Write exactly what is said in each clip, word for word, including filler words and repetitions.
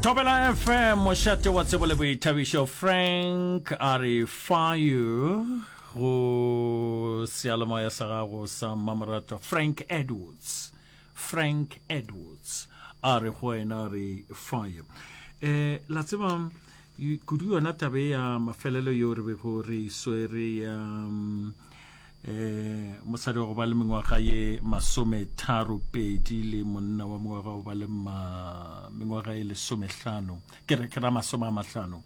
Thobela F M mošate wa tsebo le boithabišo Frank Arifayo go sealemoya sa gago sa mmamoratwa Frank Edwards Frank Edwards a re go wena Arifayo eh la tseba kudu yona tabe ya mafelelo yo re be go re swere um eh mosadi go ba le mengwaga ye masome tharo pedi le monna wa mongwaga go ba le ma mengwaga e le somehlano ke re ke ra masome a mahlano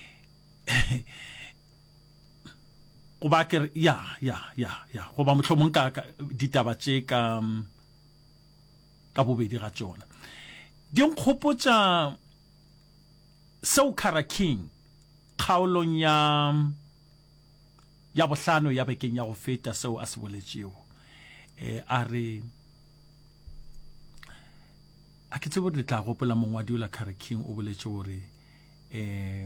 go ba ke ya ya ya ya go ba mohlomong ka ditaba tše ka ka bobedi ga tsona di nkgopotša seo Kara King kgaolong ya ya bohlano ya bekeng ya go feta seo a se boletšego eh a re a ke tsebo re tla gopola mongwadi o la Kara King o boletše gore eh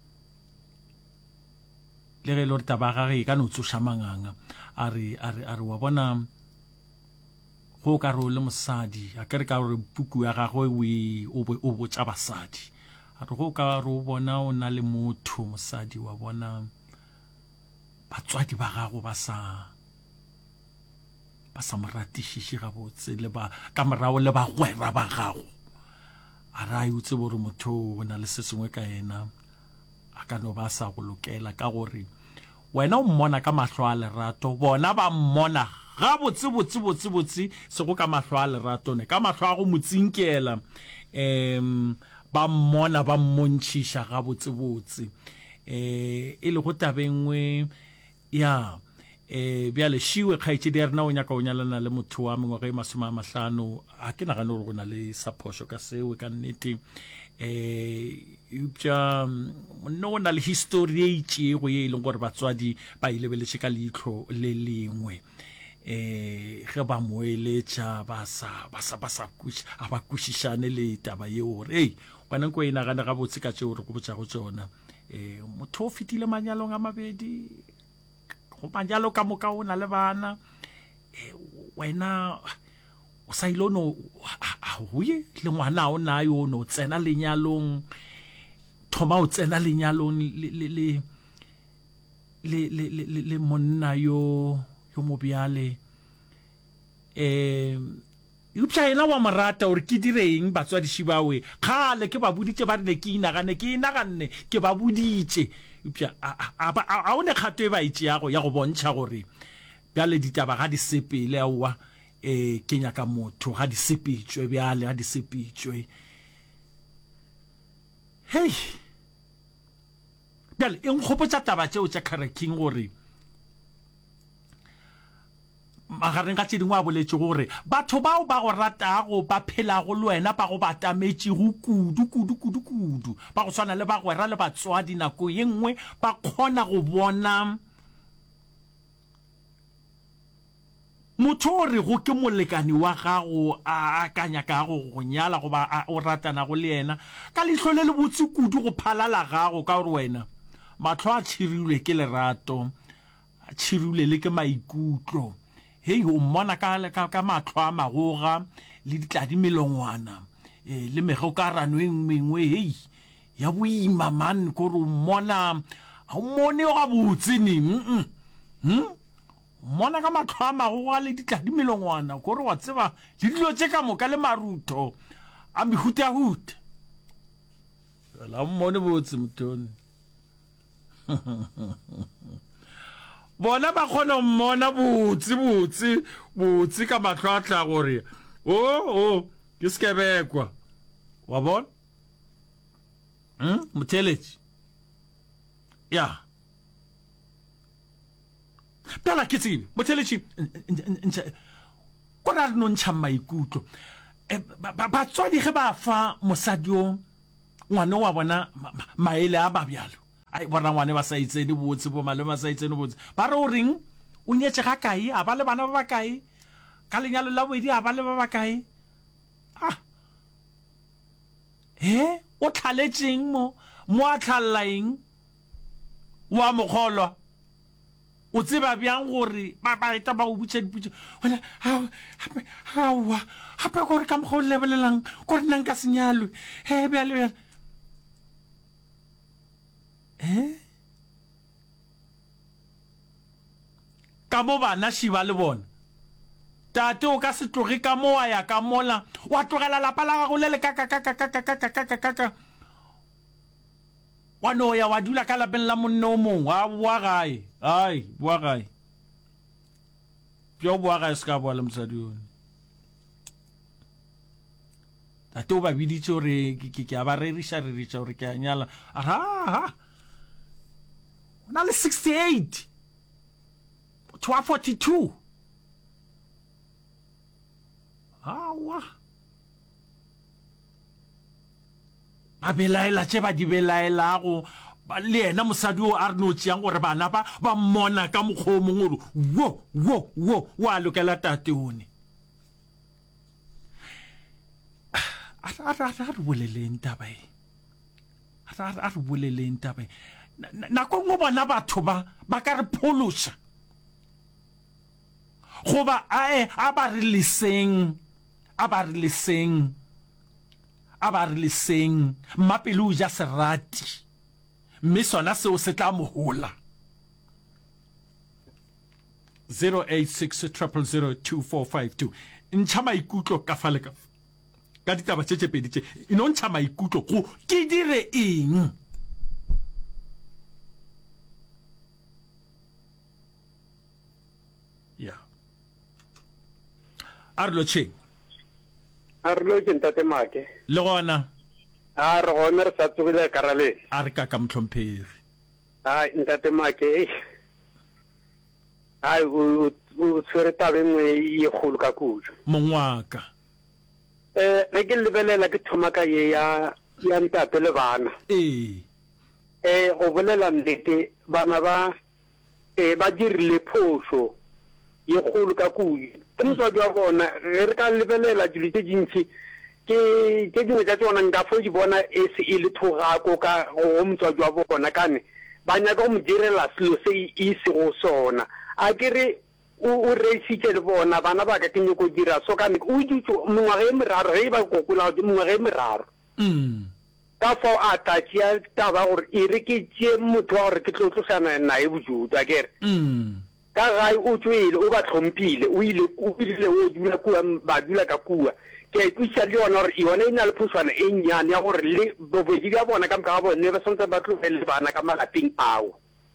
le ge lo re taba ga ge ka no tsoša manganga a re a re a re wa bona go ka ro le mosadi a ke re ka re puku ya gagwe we o bo o botša basadi a re go ka ro bona o na le motho mosadi wa bona batswadi ba gago ba sa ba sa moratišiše ga botse le ba ka morao le ba gwera ba gago a ra yutse bore motho o na le se sengwe ka ena a ka no ba sa go lokela ka gore wena o mmona ka mahlo a lerato bona ba mmona ga botse botse botse botse se go ka mahlo a lerato ne ka mahlo a go motsinkela em ba mmona ba mmontšhiša ga botse botse eh e le go tabengwe ya eh bia le shiwe khaitse di rena o nya ka o nyalana le motho wa mengwe ga masoma a mahlano a ke na ga no go na le saposho ka sewe ka nnete eh upja no na le history e tšee go ye le gore batswadi ba ile beletse ka leitlo le lengwe eh ge ba moeletša ba sa ba sa ba sa kuša a ba kušišane le taba ye gore hey bana go ina ga ga botse ka tšeo re go botša go tsona eh motho o fitile manyalong a mabedi go manyalo ka moka o na le bana eh wena o sa ilono a huye le ngwana o na yo no tsena lenyalong thoma o tsena lenyalong le le le le le le monna yo yo mobiale eh upša ena wa morata gore ke direng batswadiši bawe kgale ke ba buditše ba re ne ke inagane ke inaganne ke ba buditše upša a o ne kgato e ba itšeago ya go bontšha gore bjale ditaba ga di sepele aowa um ke nyaka motho ga di sepetšwe bjale ga di sepetšwe hei bjale e nkgopotša taba tšeo tša Kara King gore magareng ka tše dingwe a boletše gore batho bao ba go ratago ba phelago le wena ba go batametše go kudu kudu kudu kudu ba go swana le ba gwera le batswadi nako ye nngwe ba kgona go bona motho o re go ke molekani wa gago a akanya ka go go nyala go ba o ratana go le yena ka leihlo le le botse kudu go phalala gago ka gore wena matlho a tšhirilwe ke lerato a tšhirilwe le ke maikutlo hei o mmona ka ka matlho a magoga le ditladi melongwana eh le mego ka ranweng mengwe hei ya boima man go re mmona a mmone ga botse ni hm hm mmona ka matlho a magoga le ditladi melongwana go re wa tseba le dilo tše ka moka le maruto a mehuta huta la mmone botse motone bona ba kgona mmona botse botse botse ka matlho a tla gore o o ke skebekwa wa bona hm motheletši ya pela ke tsebe motheletši go ra re no ntšha maikutlo batswadi ge ba fa mosadi o ngwane wa bona maele a babjalo ai bona ngwane ba sa itsene botse bo malome ba sa itsene botse ba re o reng o nyetse ga kae a ba le bana ba ba kae ka lenyalo la boedi a ba le ba ba kae ah eh o tlhaletseng mo mo a tlhallaeng wa mogolwa o tseba bjang gore ba ba eta ba o butše diputše wena ha wa hape gore ka mo go lebelelang gore nna nka senyalwe he bjale eh ka mo bana shiba le bona tate o ka se tloge ka mo wa ya ka mola wa tlogela lapa la gago le le ka ka ka ka ka ka ka ka ka wa no ya wa dula ka lapeng la monne o mongwe wa bua gae ai bua gae pio bua gae ska bua le mosadi one tate o ba biditse gore ke ke a ba rerisha rerisha gore ke a nyala aha ha na le sixty-eight twelve forty-two awa ba belaela tse ba di belaela go le ena mosadi o a re no tšeang gore bana ba ba mmona ka mokgwa o mongwe gore wo wo wo wa lokela tate one a re boleleng taba e a re boleleng taba e nako nngwe bona batho ba ba ka re phološa goba a a ba re leseng a ba re leseng a ba re leseng mmapele o ja serati mme sona seo se tla mohola zero eight six zero zero two four five two ntšha maikutlo ka fale ka ka ditaba tše tše pedi tše ino ntšha maikutlo go ke dire eng ya Arlo Cheng Arlo ke ntate make le gona a re gona re sa tsogile karale a re ka ka mtlhompheri a ntate make ai o o tsere tabengwe ye kholo ka kujo mongwaka eh re ke lebelela ke thoma ka ye ya ya ntate le bana eh eh go bolela nnete bana ba eh ba dirile phoso ye kholo ka kujo tsa jwa bona re ka lebelela dilo tse dintsi ke ke dingwe tsa tsona nka fo di bona e se e le thoga ko ka go mtswa jwa bona kane ba nya go mo direla selo se e se go sona a kere o reisitse le bona bana ba ka ke nyoko dira so kane o ditso mongwaga e meraro ge ba kokola mongwaga e meraro mm ka fo a ta tšea taba gore e re ke tšee motho wa gore ke tlo tlosana nae bojuta kere mm ka gae o tswele o ba tlhompile o ile o ile o dula kua ba dula ka kua ke itse le yona gore yona ina le phuswana e nyane ya gore le bobedi ba bona ka mka bona ba sontse ba tlogele bana ka malapeng ao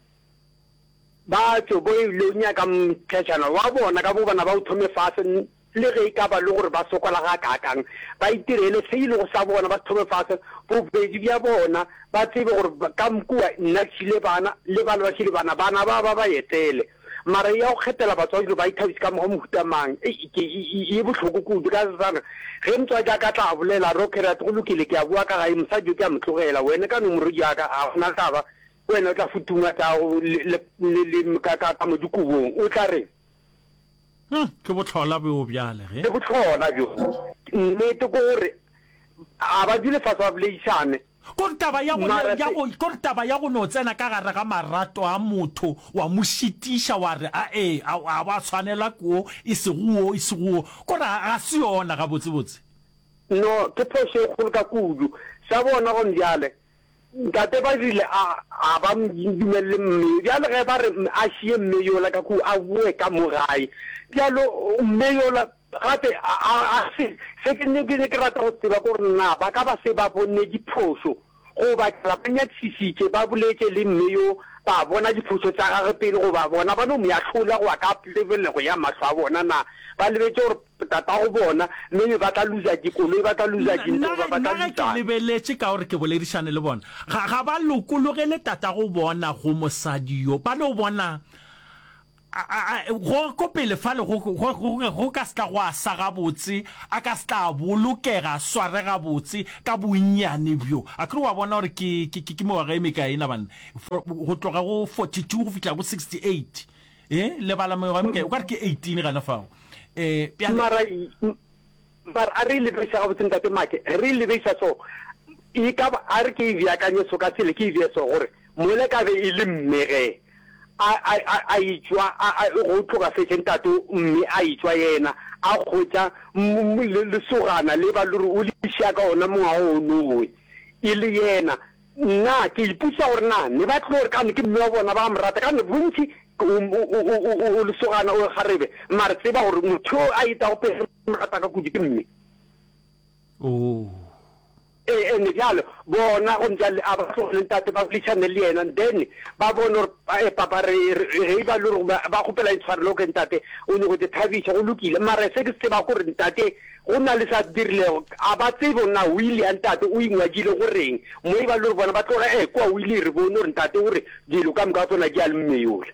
ba tso bo ile nya ka mthetšana wa bona ka bo bana ba o thome fase le ge ka ba le gore ba sokola ga kakang ba itirele se ile go sa bona ba thome fase bobedi bja bona ba tsebe gore ka mkua nna tšhile bana le bana ba tšhile bana bana ba ba ba etele mara ya o kgetela batswadi ba ithabisa ka mo mohutamang e e botlhoko kudu ka tsana ge mtswa ja ka tla bolela rokera go lokile ke a bua ka ga imsadi ke a mtlogela wena ka nomoro ja ka a gona taba wena o tla futuma ta le le ka ka mo dikubong o tla re hm ke botlhola be o bjale ge ke botlhola bjo mme to gore a ba dile fa sa bleishane ko taba ya go ya go ko taba ya go no tsena ka gare ga marato a motho wa mošitisha wa re a e a ba tshwanela ko e se go e se go ko ra a se yona ga botse botse no ke phose go ka kudu sa bona go ndiale ngate ba dile a a ba mmele mme ya le ge ba re a shie mme yo la ka ku a bue ka mogai dialo mme yo la gate a se se ke ne ke ke rata go tseba gore na ba ka ba se ba bone diphoso go ba tla penya tsisitse ba buletse le mme yo ba bona diphoso tsa gagwe pele go ba bona ba no mo ya tlhola go ka level go ya matlwa bona na ba lebetse gore tata go bona mme ba tla luza dikolo ba tla luza dintlo ba ba tla luza ke lebeletse ka gore ke boledishane le bona ga ga ba lokologele tata go bona go mosadi yo ba no bona go ko pele fa le go go ka sta go asa ga botse a ka sta bolokega sware ga botse ka bonnyane bjo a kre wa bona gore ke ke ke mo ga eme ka ina bana go tloga go forty-two go fitla go sixty-eight eh le bala mo ga eme o ka re ke eighteen ga na fao eh mara mara a re le besa ga botse ntate make re le besa so e ka a re ke bia ka nyeso ka tsele ke bia so gore mole ka be e le mmege a a a itwa a go tloga fetšeng tato mme a itwa yena a khotsa le sogana le ba luru o le shaka ona mo a o nowe ile yena nna ke ipusa gore na ne ba tlo gore kane ke mme wa bona ba mrata kane bontsi o lesogana o garebe mare tseba gore motho a ita go pele mrata ka kudu ke mme oh e ne jalo bona go ntse a ba go le ntate ba flitshane le yena then ba bona gore papa re re ba lo ba gopela itshware lo ke ntate o ne go te thabisha go lokile mare se ke tseba gore ntate go na le sa dirilego a ba tsebo na wili ya ntate o ingwadile go reng mo e ba lo bona ba tloga e kwa wili re bone gore ntate gore dilo ka moka tsona ke a le mmeyole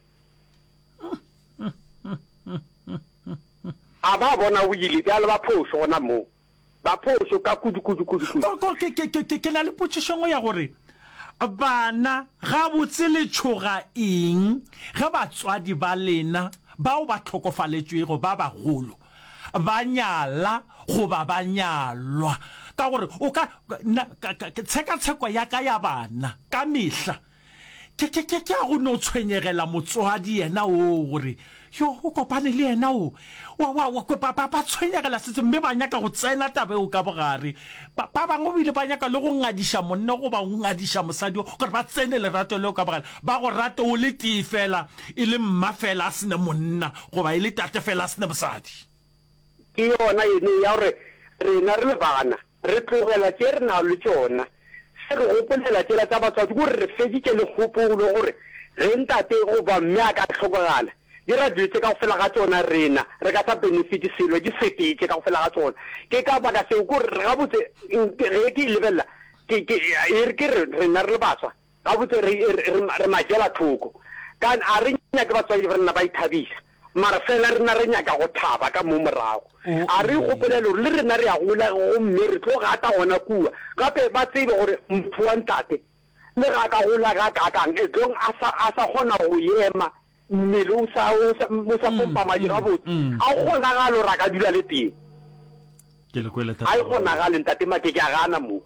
a ba bona wili bjale ba phoso gona moo ba phoso ka kudu kudu kudu ke ke ke ke na le potšišongo ya gore bana ga botse le tshoga eng ga batswadi ba lena bao ba tlhokofaletšwego ba bagolo ba nyala goba ba nyalwa ka gore o ka tshekatsheko ya ka ya bana ka mehla ke ke ke a go no tshwenyegela motswadi yena o gore yo o kopane le yena o wa wa wa ba ba ba tshwenyegela setse mme ba nyaka go tsena tabe o ka bogare ba bangwe bile ba nyaka le go ngadisha monna go ba ngadisha mosadi gore ba tsene le rato le o ka bogare ba go rata o le tee fela e le mma fela a sene monna go ba e le tate fela a sene mosadi ke yona ene ya gore rena re le bana re tlogela tse re na le tsona se re gopolela tsela tsa batswadi gore re feditse le kgopolo gore re ntate go ba mme a ka tlhokogala di ra ditse ka go fela ga tsona rena re ka sa benefit selo di fetetse ka go fela ga tsona ke ka baka seo gore re ga botse re ke lebella ke ke re ke re na re batswa ga botse re re majela thoko kan a re nya ke batswadi re na ba ithabisa mara fela re na re nyaka go thaba ka mo morago a re gopolelo le rena re ya gola go mme re tlo gata gona kua gape ba tsebe gore motho wa ntate le ga ka gola ga kakang e tlong a sa gona go ema mmele o sa pompa madi ga botse a gona ga lo ra ka dula le teng a e gona ga le ntate make ke a gana mo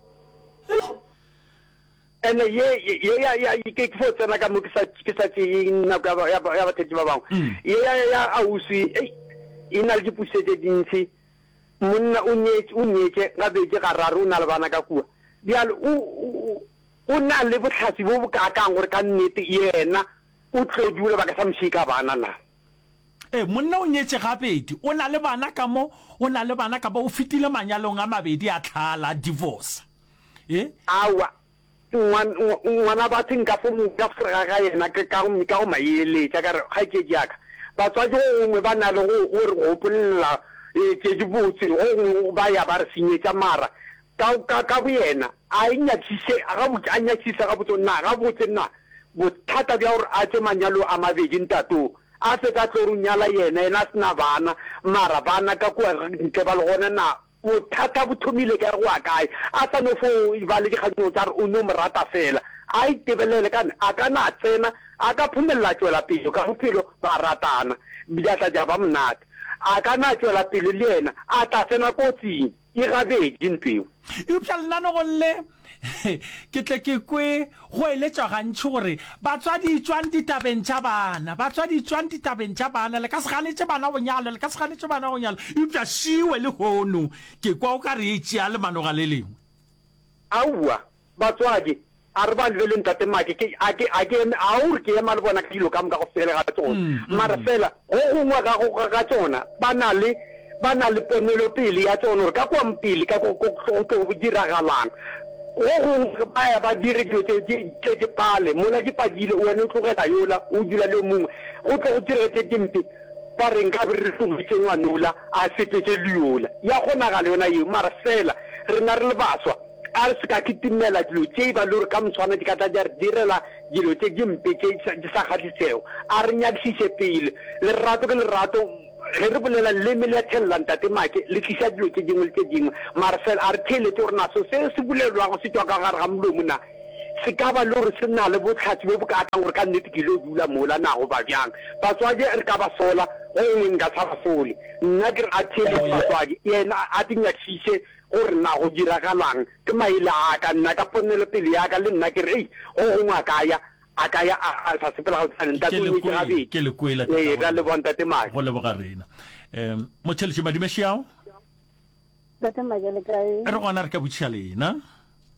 ene ye ye ya ya ke ke fotsena ka mo ke sa ke sa tsena ka ya ba thetsi ba bang ye ya ya ausi e ina le dipusetse dintsi monna o nyetse o nyetse ga be ke ga raro na le bana ka kua dial o o na le botlhatsi bo bokakang gore ka nnete yena o tlodule ba ka sa mshika bana na eh monna o nyetse gabedi o na le bana ka mo o na le bana ka ba o fitile manyalong a mabedi a tlhala divorce eh awa ngwana ba thinka fo mo ka frega ga yena ke ka go ka go maele tsa ka re ga ke jaka ba tswa jo ngwe ba na le go gore go polla e ke di botse go ba ya ba re senyetsa mara ka ka ka bo yena a inya tshise ga botse anya tshise ga botse na ga botse na bothata bja gore a tse manyalo a mabedi ntato a se ka tlo runyala yena ena sna bana mara bana ka kwa nke ba le gona na o thata bothomile ka go akae a sa no fo ba le dikganyo tsa re o no morata fela a itebelele kana a kana tsena a ka phumella tswela pele ka bophelo ba ratana bijata ja ba mnate a kana tswela pele le yena a ta tsena kotsing e gabedi ntweo e pjala nano go le ke tle ke kwe go eletsa gantši gore batswadi tswang ditabeng tša bana batswadi tswang ditabeng tša bana le ka se ganetse bana go nyalo le ka se ganetse bana go nyalo eupša šiwe le hono ke kwa o ka re e tšea le manoga le lengwe aua batswadi a re ba lebele ntate make a gore ke ema le bona ka dilo ka moka go fele ga tsona mara fela go gongwe ga tsona ba na le ba na le ponelopele ya tsona gore ka kwa mpele ka go diragalang go ba ya ba dire dilo tse di pale mola di padile wena o tlogela yola o dula le mongwe go tlo go diretse dimpe ba re nka be re tlogetse ngwanola a sepetse le yola ya kgonagale yona eo mara fela re na re le baswa a re se ka kitimela dilo tse ba le gore ka motshwana di ka tla di re direla dilo tse dimpe tse di sa kgatlhisego a re nyakisitse pele lerato ke lerato ge re bolela leme le ya thelela ntate make le tlisa dilo tse dingwe le tse dingwe mara fela a re theletse gore naso se se bolelwago se tswa ka gare ga molomo na se ka ba le gore se na le botlhatsi bo bo ka akang gore ka nnete ke lo dula mola na go ba bjang batswadi re ka ba sola go ngwe nka sa ba sole nna ke re a theletse batswadi yena a dinyakisitse gore na go diragalang ke maele a ka nna ka ponele pele ya ka le nna ke re ei go gongwe a kaya a ka ya a sa sepela go tsana ntate o ke gabe ke le kwela eh ra le bonta te mae go le bogarena em mo tshele madime xiao Data majale kai re gona re ka butšha lena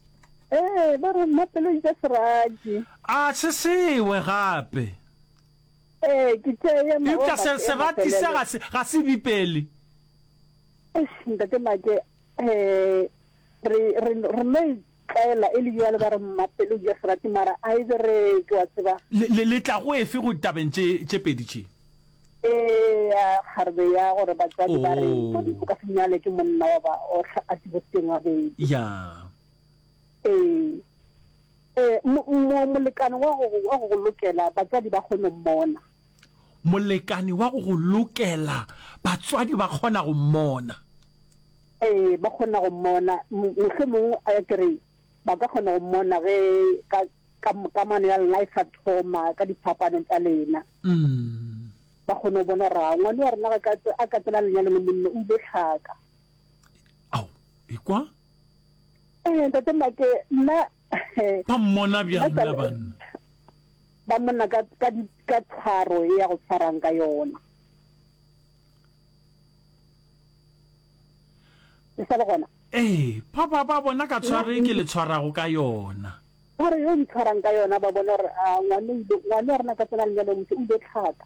eh ba re mapelo ya serati a se sewe gape eh ke tšea e ka se serati se ga se ga se bipele eh ntate make eh re re re me tlela e le ya le ba re mapelo ya serati mara a e re ke wa tseba le le tla go efe go tabentse tše pedi tše eh harbe ya gore ba tsa ba re go di ka senyale ke monna wa ba o a tiboteng wa be ya eh eh mo molekane wa go wa go lokela batsadi ba kgone mmona molekane wa go lokela batswadi ba kgona go mmona eh ba kgona go mmona mohlomong a kere ba ka kgona go mmona ge ka ka mane ya life at home ka diphapano tsa lena mm ba kgona go bona ra ngwana wa rena ka a ka tsela lenyalo le monne o ile tlhaka au e kwa eh ntate make nna ba mmona bjang la banna ba monna ka ka ka tshwaro ya go tshwarang ka yona e sa bona eh pa ba ba bona ka tshware ke le tshwarago ka yona gore yo ntshwarang ka yona ba bona re a ngwane ngwane rena ka tsela lenyalo mo o ile tlhaka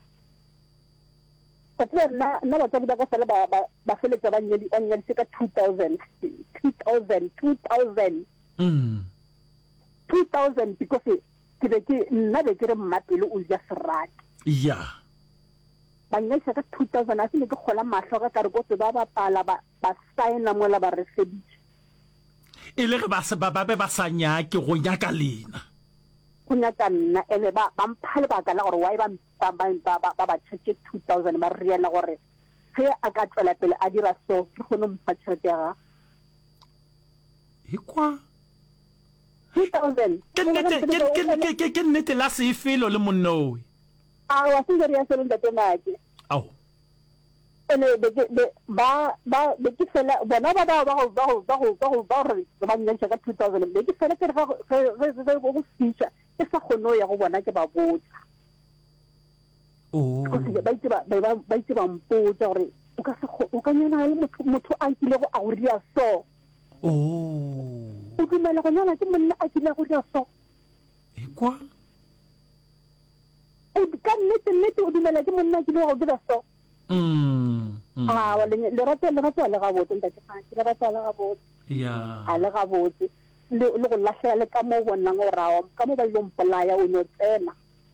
Tapi na na batswadi ba ka sala ba ba feletsa ba nyedi ba nyedi ka two thousand two thousand two thousand mm two thousand because ke be ke nna be ke re mmapelo o ja serati ya ba nyedi ka two thousand a se ke gola mahlo ka re go se ba ba pala ba ba signa mo la ba resedit e le ge ba se ba ba be ba sa nyake go nyaka lena kunya ka nna ene ba ba mphale ba ka la gore why ba ba ba ba ba tshetse two thousand ba riela gore ge a ka tswela pele a dira so ke go no mphatshetse ga e kwa two thousand ke nnete ke ke ke nnete la se felo le monnowe a wa se ya se nda temake au ene be ba ba be ke fela bona ba ba ba ba ba ba ba re ba nyantsa ka two thousand be ke fela ke ga ge go go fiša ke sa kgono ya go bona ke ba botsa oh ba itse ba ba ba itse ba mpotsa gore o ka se o ka nyana le motho motho a ile go a go ria so oh o dumela go nyana ke monna a ile go ria so e kwa e ka nnete nnete o dumela ke monna a ile go dira so mm ah wala le rata le rata le ga botse ntate ga ke rata le ga botse ya a le ga botse le le go lahlela le ka mo bona go rawa ka mo ba ile mpolaya o no tsena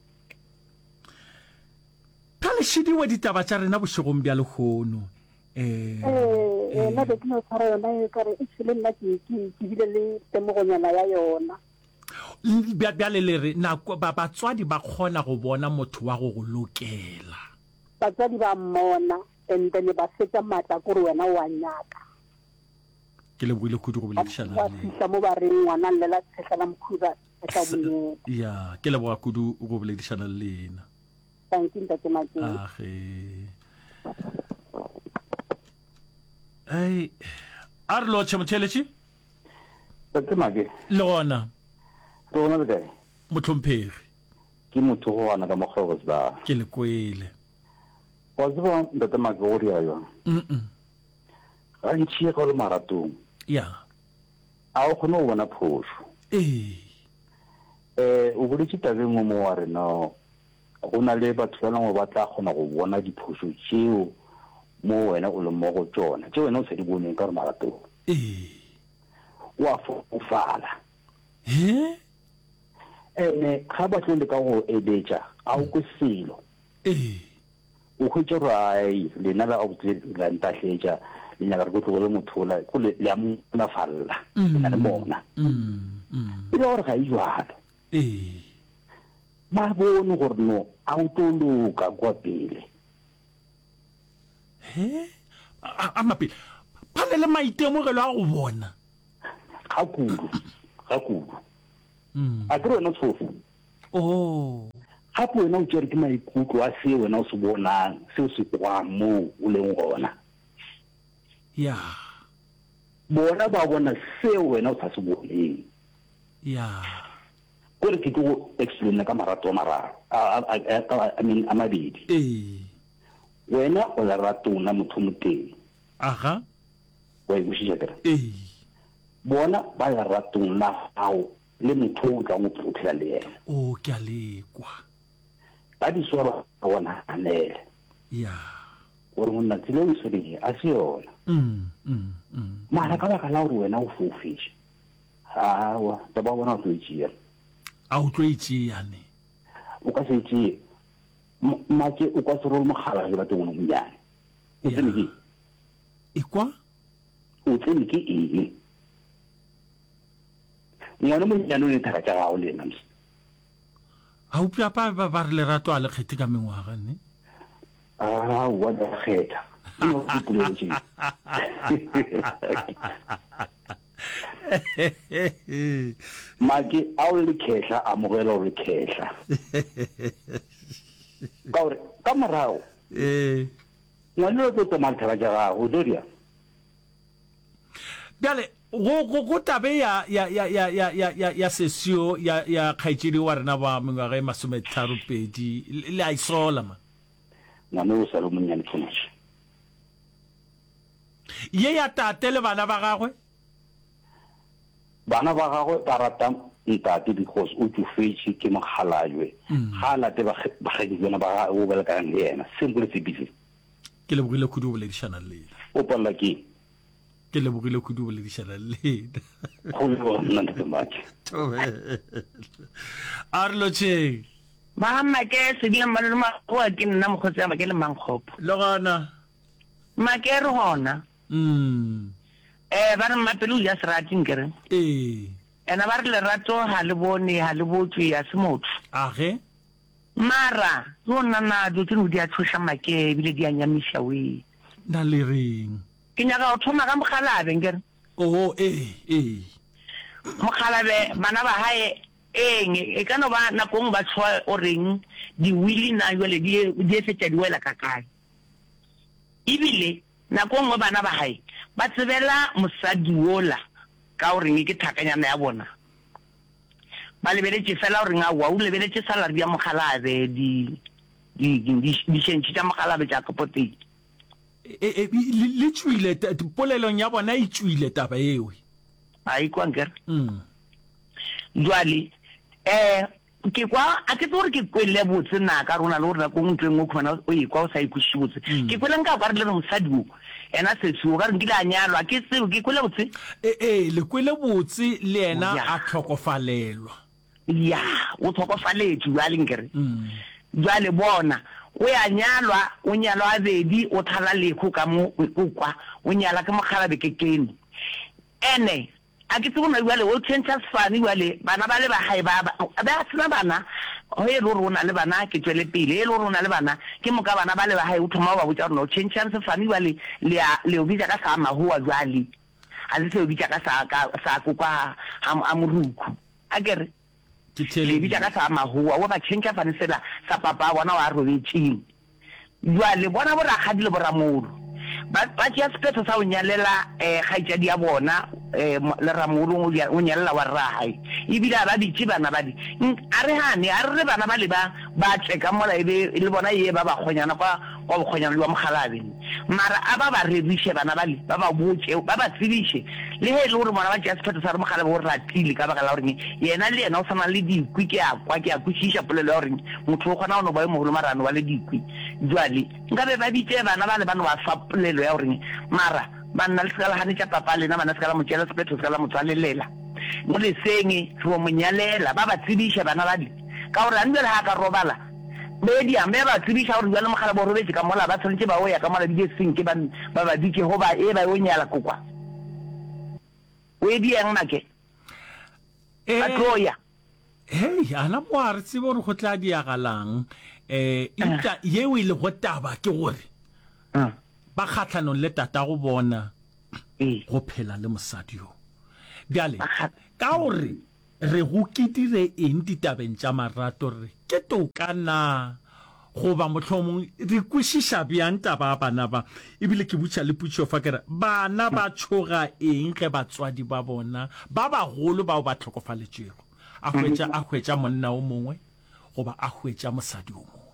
ka le shidiwa ditaba tša rena bošegong bja lekgono eh eh la be ke no tsara yona e ka re e tshile nna ke ke bile le temogonyana ya yona bja bja le le re na ba batswadi ba kgona go bona motho wa go go lokela batswadi ba mmona and then ba setsa matla gore wena wa nyaka ke le buile kudu go boledišana ba le fihla mo ba reng ngwana le la tshela mokhuba ka bone ya ke le boa kudu go boledišana le lena thank you ntate make age ai a re lo tšhemotheletše Ntate make le gona rona le kae motlhomphegi ke motho go ana ka mogoro ba ke le kwele wa tseba ntate make go ria yo mm ga ntšhi go le maratong ya a o kgone go bona phoso eh eh o boletse tabeng mo mo wa rena go na le batho ba nngwe ba tla kgona go bona diphoso tšeo mo wena o le mo go tsona tšeo wena o sa di boneng ka re maratong eh wa fofala eh ene ga ba tle le ka go eletša a o ke selo eh o khwetše gore ai lena la obotse la ntahletša le nyaka re go tlogole motho ola go le a monafalla na le bona e le gore ga e jalo eh ba bone gore no a o tlo loka kwa pele he a mapele ba le le maitemogelo a go bona ga kudu ga kudu mm a ke wena tshofu oh gape wena o tšere ke maikutlo a se wena o se bonang seo se kwang moo o leng gona ya bona ba bona seo wena o sa se boneng ya kore ke go explain ka marato a mararo I mean a mabedi eh wena o la ratona motho moteng aha wa e bušitša kere eh bona ba ya ratong la hao le motho o tla mo phuthela le yena o ke a lekwa ba di swara bona anele ya o re monna tsile o sedi a se yona mm mm mm mara ka baka la gore wena o fofisha ha wa ta ba bona o tšia a o tlo itšeane o ka se tšie make o ka se role mogala le batho bona monyane o tsene ke e kwa o tsene ke eng ngwana monyane o ne thaka tša gago le nna ha o pya pa ba ba re lerato a le kgetse ka mengwaga ne ah wa da kgetha no dipolotse make a o le khetla a mogela o le khetla ka gore ka morago eh ngwana o tlo tsamaya thaka tša gago doria bjale go go go tabe ya ya ya ya ya ya ya ya sesio ya ya khaitšedi wa rena ba mengwaga e masome tharo pedi le a isola ma ngwana o sa le monyane tshwanetse ye ya tate le bana ba gagwe bana ba gagwe ba rata ntate because o tsofetse ke mogalawe ga late ba bageditsena ba o belekang le yena simple tse busy ke le bogile kudu boledišana le o palla ke ke le bogile kudu boledišana le go le nna ntate make arlo che mama ke se di mma le ma go ke nna mo khotsa ba ke le mangkgopo lo gana ma ke re hona mm eh ba re mapelo ya serating kere eh ena ba re le rato ha le bone ha le botse ya se motho age mara zona na do tinu dia tshosha make bile dia nyamisha we na le ring ke nyaka o thoma ka mogalabe ngere oh eh eh mogalabe bana ba hae eng e kana ba na kong ba tshwa o reng di wili na yole di di fetsa di wela kakai ibile na kong bana ba hae ba tsebela mosadi wola ka o reng ke thakanyana ya bona ba lebeletse fela o reng a wa o lebeletse salary ya mogalabe di di di di sentse tsa mogalabe tsa kapoteng e e le tswile polelong ya bona e tswile taba ewe ai kwa ngere mm jwale eh ke kwa a ke tsore ke kwele botse na ka rona le rona go ntweng go khona o e kwa o sa ikushibotse ke kwele nka kwa re le mosadi o ena se tsu ga re ngila nyalwa ke tseo ke kwele botse eh eh le kwele botse le ena a tlhokofalelwa ya o tlhokofaletse jwale ngere mm jwale bona o ya nyalwa o nyalwa abedi o thala lekho ka mo kwa o nyala ke mogalabe ke kene ene a ke tsona jwale o tshentsa sfani jwale bana ba le ba hae ba ba tsena bana o e lo rona le bana ke tswele pele e lo rona le bana ke moka bana ba le ba hae o thoma ba botsa rona o tshentsa sfani jwale le le o bitsa ka sa mahuwa jwale a se o bitsa ka sa ka sa kwa a moruku a kere le bitsa ka sa mahuwa wa ba tshentsa fane sela sa papa bona wa robetseng jwale bona bora khadile bora molo ba ba tšea sephetho sa o nyalela eh khaitšadi ya bona eh le ramolo o nyalela wa rrahae ebile ba ditse bana ba di a re hane a re bana ba le ba ba tseka mola ebe le bona ye ba ba khonyana kwa kwa khonyana le wa mogalabe mara aba ba rebishe bana ba le ba ba botse ba ba tsibishe le he le gore mona ba tšea sephetho sa re mogalabe o ratile ka baka la gore yena le yena o sana le dikwi ke a kwa ke a kwishisha polelo ya gore motho o khona o no ba e mogolo marano wa le dikwi jwale nka be ba bitse bana ba le bana ba fa polelo ya gore mara banna le sekala hane tša papa lena bana sekala motšela sephetho sekala motswalelela mo le senge go monyalela ba ba tsibisha bana ba di ka gore ane le ha ka robala be di ame ba tsibisha gore jwale mogala bo robetse ka mola ba tshwanetse ba o ya ka mola di seng ke ba ba ba ditse go ba e ba o nyala kokwa o e di yang make eh a tloya hey ana mo a re tsebe gore go tla diagalang eh ita yewe le go taba ke gore ba khatlanong le tata go bona go phela le mosadi yo bjale ka gore re go kitire eng ditabeng tša marato re ke toka na goba mohlomong re kwešiša bjang taba bana ba ebile ke butša le putšo fa kere bana ba tšhoga eng ge batswadi ba bona ba bagolo bao ba tlhokofaletšego a hwetša a hwetša monna o mongwe goba a hwetša mosadi o mongwe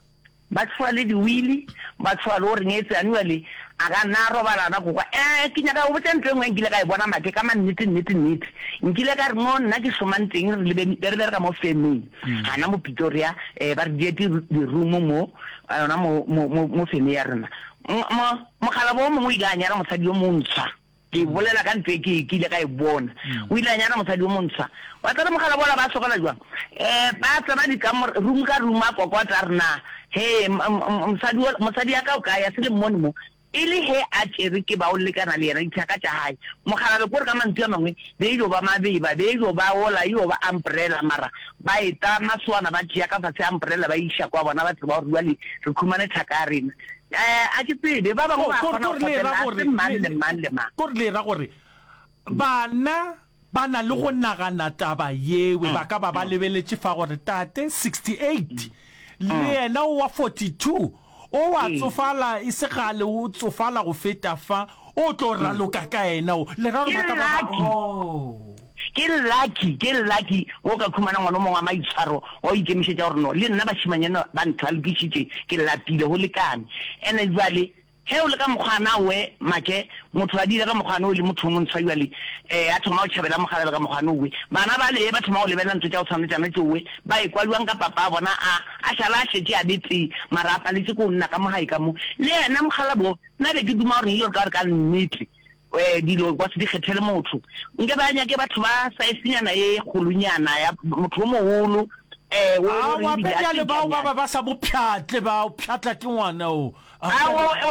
ba tshwa le di-wheele ba tshwa le gore ngetse annually a ka nna robalana ko kwa eh ke nyaka o botsa ntwe ngwe nkile ka e bona make ka mannete nnete nnete nkile ka re mo nna ke somang teng re le re ka mo femeng ana mo Pretoria eh ba re dieti di room mo ana mo mo mo feme ya rena mo mo khala bo mo iganya ra mosadi yo montsha ke bolela ka ntwe ke ke ile ka e bona o ile nyana mosadi yo montsha wa tsara mo khala bola ba sokola jwang eh ba tsaba di ka room ka room a kokota rena he mosadi mosadi ya ka o ka ya se le mone mo ile he a tsere ke ba o lekana le yena itshaka tsa hae mogala le gore ka mantsi a mangwe be yo ba mabeba be yo ba ola yo ba umbrella mara ba eta maswana ba tsia ka fa umbrella ba isha kwa bona ba tseba go rua le re khumane thakarena eh a ke tsebe ba ba go ba gona go tla man le man le man go le ra gore bana bana le go nagana taba yewe ba ka ba ba lebeletse fa gore tate sixty-eight le yena wa forty-two o wa tsofala isegale o tsofala go feta fa o tlo raloka ka ena o le ra ba ka ba oh ke lucky ke lucky o ka khumana ngwana mo wa maitshwaro o ikemishetsa gore no le nna ba shimanyana ba nthalgishitse ke lapile ho lekane ene jwale he o le ka mogana we make motho a dira ka mogana o le motho mo ntshwa jwale eh a thoma o tšhabela mogala ka mogana we bana ba le ba thoma o lebela ntse tsa o tshwanetsana tsowe ba e kwalwang ka papa bona a a shala shetse a ditsi marapa le tse ko nna ka mohae ka mo le ena mogala bo na be ke duma gore ile ka re ka nnete eh dilo kwa se di khethele motho nke ba nya ke batho ba sa isinyana e khulunyana ya motho mo holo eh wa wa penya le ba ba ba sa bophatle ba o phatla ke ngwana o a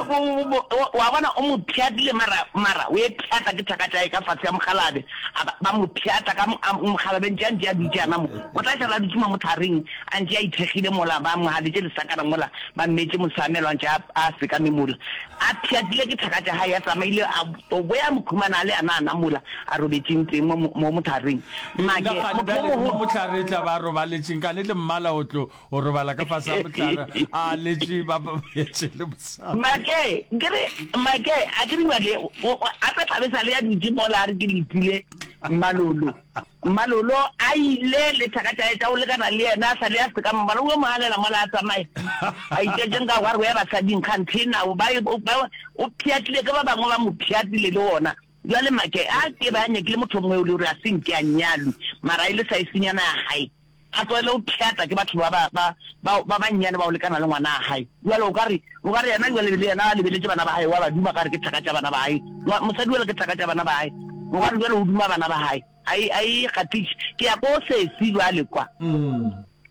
wa bona o mo phatile mara mara we phata ke thakatsa ka fatse ya mogalabe ba mo phata ka mogalabe ntse ntse a ditjana mo o tla tsala dituma mo tharing a ntse a ithegile mola ba mo haletse le sakana mola ba mmetse mo samelo ntse a se ka memola a phatile ke thakatsa ha ya tsamaile a to boya mo khumana le ana na mola a robetseng teng mo mo tharing make mo mo thare tla ba robaletseng ka le le mmala o tlo o robala ka fa sa motlara a letsi ba ba yetse le make gre make a ke dingwa le a ka tlabesa le ya ditsi mola re ke ditile malolo malolo a ile le thakatsa e tsa o le kana le ena sa le a se ka mmala o mo halela mola a tsamae a itse nga wa re ba sa din kantina o ba o phiatlile ka ba bangwe ba mo phiatlile le ona jwale make a ke ba nya ke le motho mongwe o le re a seng ke a nyalo mara ile sa isinyana ya hae a tswela o phiata ke batho ba ba ba ba banyane ba o lekana le ngwana a hae jwale o ka re o ka re yana jwale le yana le beletse bana ba hae wa ba duma ka re ke thakatsa bana ba hae mosadi wela ke thakatsa bana ba hae o ka re jwale o duma bana ba hae ai ai khatich ke ya go se si jwale kwa mm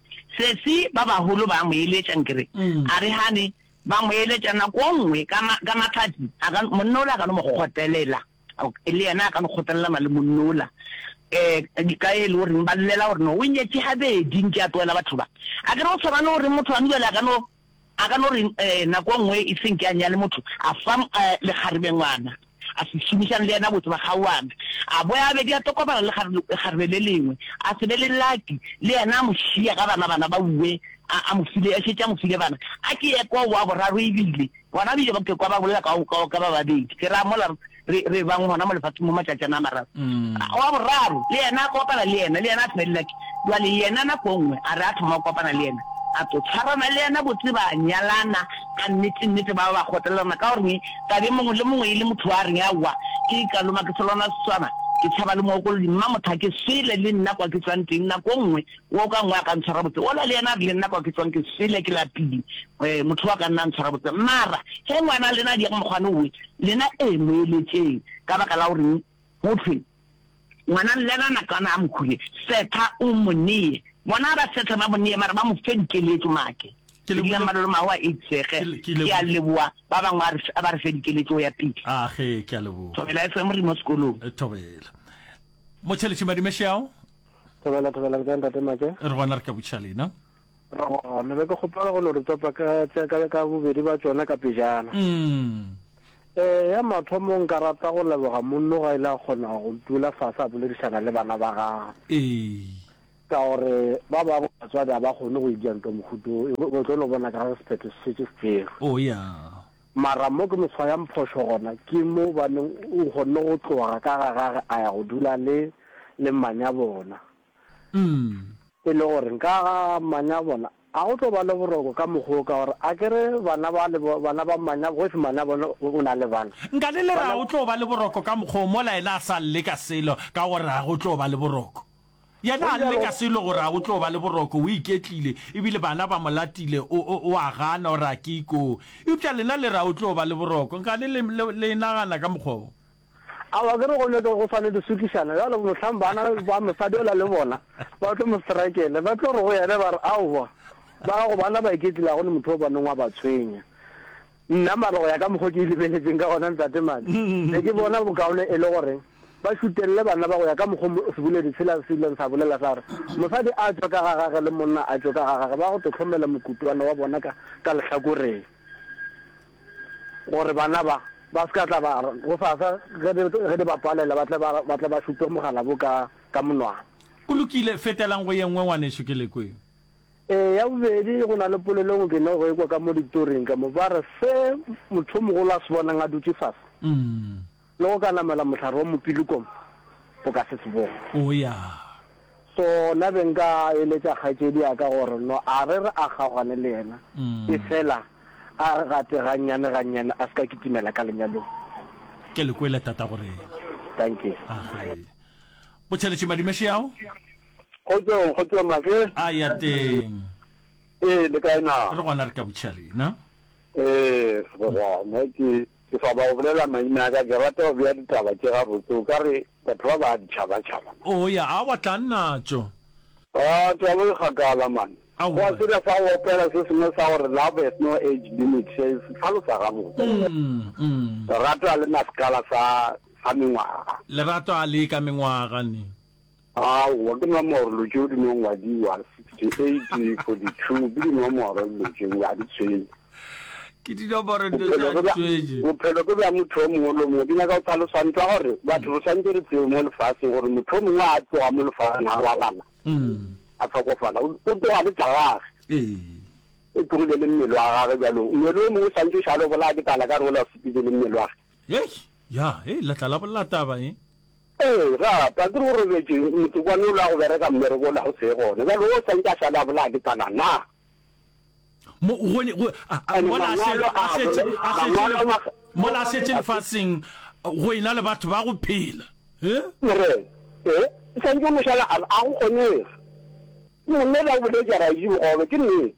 se si ba ba holo ba mo eletsa nkere a re hane ba mo eletsa na go nngwe ka ka mathati a ka monnola ka no mo gotelela le yana ka no gotelela ma le monnola eh di ka e le hore ba llela hore no o nyetse habe dinke a toela batho ba a ke no tshwana hore motho a nngwe la ka no a ka no re eh na go nngwe e seng ke anya le motho a fam le kharbe ngwana a se shumisana le yana botho ba gawana a boya be di a tokobana le kharbe le lengwe a se le lucky le yana mo shia ka bana bana ba uwe a mo file a tshetse mo file bana a ke e kwa wa boraro e bile wana bile ba ke kwa ba bolela ka ka ba ba di ke ra mola re re ba ngwana mo lefatse mo matšatšana mara wa boraro le yena a kopana le yena le yena a tshwanelake jwale yena na kongwe a re a thoma kopana le yena a to tshwarana le yena botse ba nyalana ka nnete nnete ba ba gotelana ka gore tabe mongwe le mongwe e le motho a reng awa ke ka loma ke tsolona setswana ke tshaba le mo go le mma motho ke sele le nna kwa ke tswang teng na kongwe wo ka ngwa ka ntshwara botse ola le yena le nna kwa ke tswang ke sele ke la pili eh motho wa ka nna ntshwara botse mara he ngwana le na di go mogwana o lena e meletseng ka baka la gore motho ngwana le na kana a mkhule setha o monni bona ba setha ba monni mara ba mo fedikeletso make ke le bona malolo ma wa itsege ke a leboa ba bangwe a ba re fedikeletso ya pili a ge ke a leboa tobela fa mo re mo sekolong tobela mo tshele tshimadi meshao tobela tobela ka ntate make re bona re ka butshale na ro ne be go gopela go lore topa ka ka ka bobedi ba tsona ka pejana mm eh ya mathomo nka rata go leboga monno ga ile a kgona go dula fasa a boledisana le bana ba ga eh ka gore ba ba ba tswa ba gone go idianto mohuto go tlo lo bona ka respect se se fair oh ya mara mo ke motho ya mphoso gona ke mo ba no go nne go tloga ka ga ga a ya go dula le le manya bona mm e le gore nka ga manya bona a go tlo ba le boroko ka moggo ka gore a kere bana ba bana ba manya go se mana bona o na le bana nka le le ra o tlo ba le boroko ka moggo mo la ena sa le ka selo ka gore a go tlo ba le boroko yena le ka selo gore a go tlo ba le boroko o iketlile ebile bana ba molatile o a gana o ra kiko upša lena le ra o tlo ba le boroko nka le le nagana ka moggo a wa ke re go leka go fane disukisana ya le motlham bana ba mosadi ola le bona ba tlo mo strikele ba tlo re go yena ba re aowa ba go bana ba iketlila go ne motho ba nngwa ba tshwenya nna mara go ya ka moggo ke lebeletseng ka gona ntate mane ne ke bona bokaone e le gore ba shutelle bana ba go ya ka moggo se bule ditsela seleng sa bolela sa gore mosadi a tswa ka gagage le monna a tswa ka gagage ba go tlhokomela mokutuana wa bona ka ka lehlakoreng gore bana ba ba ska tla ba go fasa ge di ba palela ba tla ba shupe mogala bo ka ka monwana o lokile fetelang go ye nngwe ngwaneso ke le kweng ee ya bobedi go na le polelong ke ne go ekwa ka mo ditoring ka mo ba re se motho mogolo a se bonang a dutse fase le go ka namela motlhare wa mopilukom go ka se se bona o ya so na be nka eletša kgaetsedi ya ka gore no a re re a kgaogane le ena e fela a gate gannyane gannyane a se ka kitimela ka lenyalong ke le kwele tata gore thank you botšheletše madimeše yago kgotsong kgotsong make a ya teng ee le kae na re gona re ka botšhalena ee gona ke ke fa ba o bolela maina ka ke rata go bea ditaba ke gabotse o ka re batho ba ba ditšhabatšhaba o ya a wa tla nnatso a taba e kgakala mane go a sela fa o opela se sengwe sa gore love has no age limit se tlhalosa gabotse lerato a le na sekala sa mengwaga lerato a le ka mengwaga ne aowa ke nomoro loke o dinong wa di one sixty-eight forty-two ke dinomoro lokeng wa di tshwenye ke dinomoro tse bophelo ke bja motho o mongwe lo mongwe di nyaka go tlhalosantsa gore batho re santse re tseo mo lefatsheng gore motho o mongwe a tloga mo lefatsheng a robala a tlhokofala o tloga le tagage e tlogile le mmele wa gage bjalong mmele o mongwe santse o šale bola ke tala ka re ola o sepile le mmele wa gage ya e letla la bolla taba e ee gapa ke re go robetse motho kwane o la go bereka mmereko o la go se gone jalo o santse a šale a bola ke tala na mola a setse lefatsheng go ena le batho ba go phela re e santse mošala a go kgonega monne la go boletša ra ise bogobe ke nnete